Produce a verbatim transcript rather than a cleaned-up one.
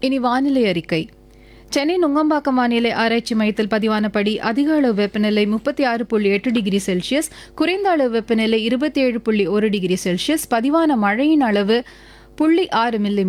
இனி வானிலை அறிக்கை. சென்னை நுங்கம்பாக்கம் வானிலை ஆராய்ச்சி மையத்தில் பதிவானபடி அதிக அளவு வெப்பநிலை முப்பத்தி ஆறு புள்ளி எட்டு டிகிரி செல்சியஸ், குறைந்த அளவு வெப்பநிலை இருபத்தி ஏழு புள்ளி ஒரு டிகிரி செல்சியஸ், பதிவான மழையின் அளவு புள்ளி ஆறு மில்லி